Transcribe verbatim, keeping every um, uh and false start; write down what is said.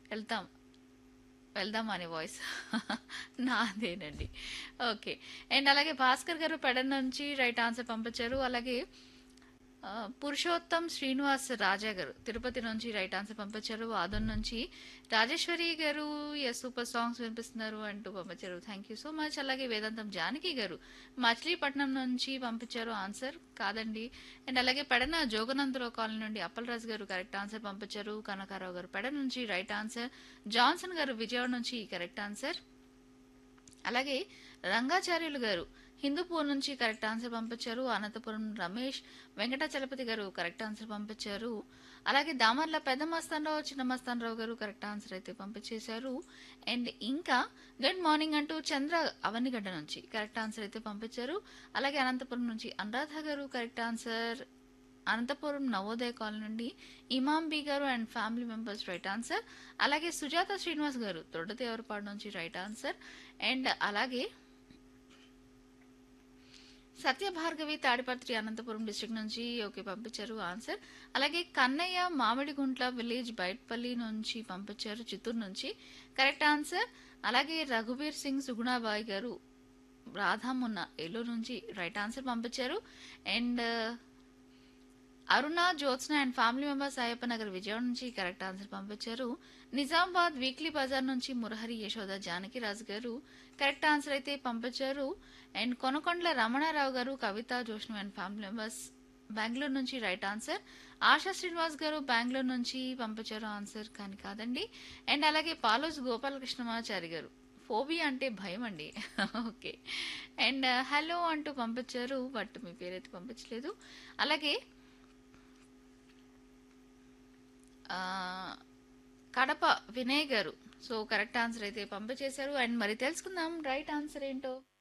వెళ్తాం. వెళ్దాం అనే వాయిస్ నాదేనండి. ఓకే. అండ్ అలాగే భాస్కర్ గారు పెడ నుంచి రైట్ ఆన్సర్ పంపించారు. అలాగే ఆ, పురుషోత్తం శ్రీనివాస్ రాజా గారు తిరుపతి నుంచి రైట్ ఆన్సర్ పంపించారు. వాదన్ నుంచి రాజేశ్వరి గారు ఎస్ సూపర్ సాంగ్స్ వినిపిస్తున్నారు అంటూ పంపించారు. Thank you so much. అలాగే వేదాంతం జానకి గారు మచిలీపట్నం నుంచి పంపించారు ఆన్సర్ కాదండి. అండ్ అలాగే పెడన జోగనందరావు కాలనీ నుండి అప్పలరాజు గారు కరెక్ట్ ఆన్సర్ పంపించారు. కనకారావు గారు పెడ నుంచి రైట్ ఆన్సర్. జాన్సన్ గారు విజయవాడ నుంచి కరెక్ట్ ఆన్సర్. అలాగే రంగాచార్యులు గారు హిందూపూర్ నుంచి కరెక్ట్ ఆన్సర్ పంపించారు. అనంతపురం రమేష్ వెంకటాచలపతి గారు కరెక్ట్ ఆన్సర్ పంపించారు. అలాగే దామర్ల పెద్ద మస్తానరావు చిన్న మస్తానరావు గారు కరెక్ట్ ఆన్సర్ అయితే పంపించేశారు. అండ్ ఇంకా గుడ్ మార్నింగ్ అంటూ చంద్ర అవనిగడ్డ నుంచి కరెక్ట్ ఆన్సర్ అయితే పంపించారు. అలాగే అనంతపురం నుంచి అనురాధ గారు correct answer. Anantapuram Navodaya colony నుండి ఇమాం బి గారు and family members right answer. అలాగే సుజాత శ్రీనివాస్ గారు తొడ్డదేవరపాడు నుంచి రైట్ ఆన్సర్. అండ్ అలాగే సత్యభార్గవి తాడిపత్రి అనంతపురం డిస్ట్రిక్ట్ నుంచి ఓకే పంపించారు ఆన్సర్. అలాగే కన్నయ్య మామిడిగుంట్ల విలేజ్ బైట్పల్లి నుంచి పంపించారు చిత్తూరు నుంచి కరెక్ట్ ఆన్సర్. అలాగే రఘుబీర్ సింగ్ సుగుణాబాయి గారు రాధామున్న ఏలూరు నుంచి రైట్ ఆన్సర్ పంపించారు. And Aruna Jyotsna and family members Ayyappa Nagar Vijayawada నుంచి కరెక్ట్ ఆన్సర్ పంపించారు. నిజామాబాద్ వీక్లీ బజార్ నుంచి మురహరి యశోద జానకి రాజు గారు కరెక్ట్ ఆన్సర్ అయితే పంపించారు. అండ్ కొనకొండల రమణారావు గారు కవిత జోష్ను అండ్ ఫ్యామిలీ మెంబర్స్ బెంగళూరు నుంచి రైట్ ఆన్సర్. ఆశా శ్రీనివాస్ గారు బెంగళూరు నుంచి పంపించారు ఆన్సర్ కానీ కాదండి. అండ్ అలాగే పాలోస్ గోపాలకృష్ణమాచారి గారు ఫోబియా అంటే భయం అండి. ఓకే. అండ్ హలో అంటూ పంపించారు బట్ మీ పేరైతే పంపించలేదు. అలాగే ఆ, కడప వినయ్ గారు సో కరెక్ట్ ఆన్సర్ అయితే పంపించేశారు. అండ్ మరి తెలుసుకుందాం రైట్ ఆన్సర్ ఏంటో.